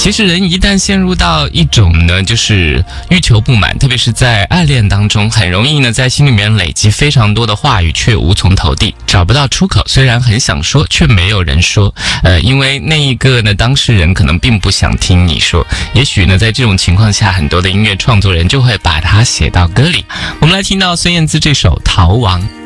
其实人一旦陷入到一种呢，就是欲求不满，特别是在爱恋当中，很容易呢在心里面累积非常多的话语，却无从投递，找不到出口。虽然很想说，却没有人说。因为那一个呢，当事人可能并不想听你说。也许呢，在这种情况下，很多的音乐创作人就会把它写到歌里。我们来听到孙燕姿这首《逃亡》。